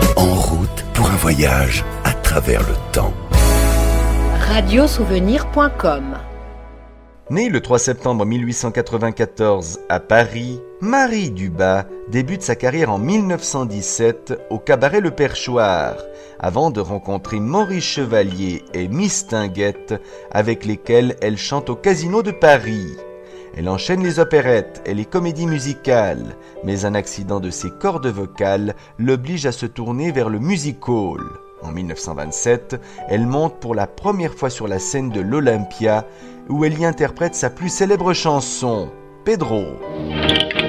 En route pour un voyage à travers le temps. Radiosouvenir.com. Née le 3 septembre 1894 à Paris, Marie Dubas débute sa carrière en 1917 au cabaret Le Perchoir, avant de rencontrer Maurice Chevalier et Miss Tinguette, avec lesquels elle chante au Casino de Paris. Elle enchaîne les opérettes et les comédies musicales, mais un accident de ses cordes vocales l'oblige à se tourner vers le music-hall. En 1927, elle monte pour la première fois sur la scène de l'Olympia, où elle y interprète sa plus célèbre chanson, Pedro.